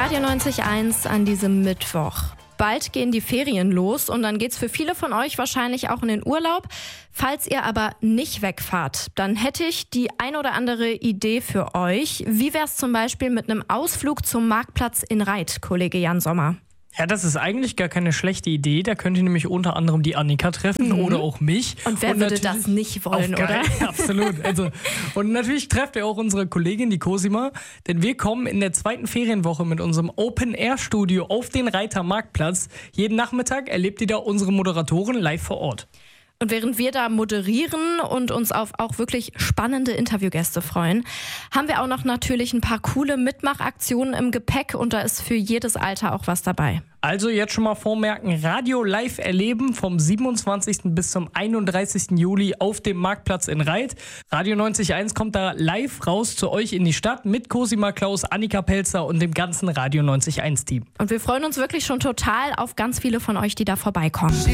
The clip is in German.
Radio 90.1 an diesem Mittwoch. Bald gehen die Ferien los und dann geht's für viele von euch wahrscheinlich auch in den Urlaub. Falls ihr aber nicht wegfahrt, dann hätte ich die ein oder andere Idee für euch. Wie wär's zum Beispiel mit einem Ausflug zum Marktplatz in Reit, Kollege Jan Sommer? Ja, das ist eigentlich gar keine schlechte Idee. Da könnt ihr nämlich unter anderem die Annika treffen oder auch mich. Und wer würde das nicht wollen, oder? Absolut. Und natürlich trefft ihr auch unsere Kollegin, die Cosima, denn wir kommen in der zweiten Ferienwoche mit unserem Open-Air-Studio auf den Reiter Marktplatz. Jeden Nachmittag erlebt ihr da unsere Moderatoren live vor Ort. Und während wir da moderieren und uns auf auch wirklich spannende Interviewgäste freuen, haben wir auch noch natürlich ein paar coole Mitmachaktionen im Gepäck und da ist für jedes Alter auch was dabei. Also jetzt schon mal vormerken, Radio live erleben vom 27. bis zum 31. Juli auf dem Marktplatz in Reit. Radio 90.1 kommt da live raus zu euch in die Stadt mit Cosima Klaus, Annika Pelzer und dem ganzen Radio 90.1 Team. Und wir freuen uns wirklich schon total auf ganz viele von euch, die da vorbeikommen.